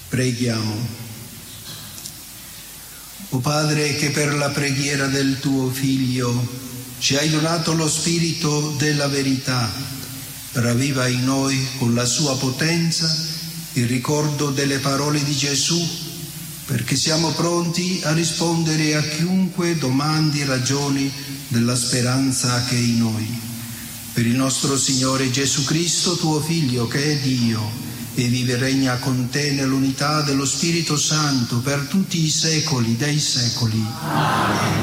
Preghiamo. O Padre, che per la preghiera del tuo Figlio ci hai donato lo Spirito della verità, ravviva in noi con la sua potenza il ricordo delle parole di Gesù, perché siamo pronti a rispondere a chiunque domandi ragioni della speranza che è in noi. Per il nostro Signore Gesù Cristo, tuo Figlio, che è Dio, e vive e regna con te nell'unità dello Spirito Santo per tutti i secoli dei secoli. Amen.